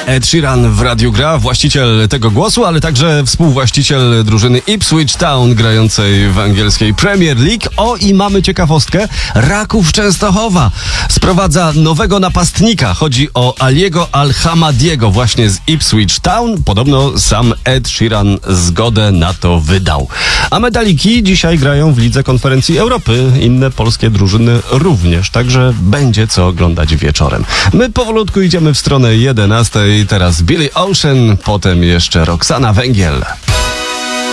Ed Sheeran w Radiu Gra, właściciel tego głosu, ale także współwłaściciel drużyny Ipswich Town grającej w angielskiej Premier League. O, i mamy ciekawostkę. Raków Częstochowa sprowadza nowego napastnika. Chodzi o Aliego Al-Hamadiego właśnie z Ipswich Town. Podobno sam Ed Sheeran zgodę na to wydał. A medaliki dzisiaj grają w Lidze Konferencji Europy. Inne polskie drużyny również, także będzie co oglądać wieczorem. My powolutku idziemy w stronę 11. Teraz Billy Ocean, potem jeszcze Roxana Węgiel.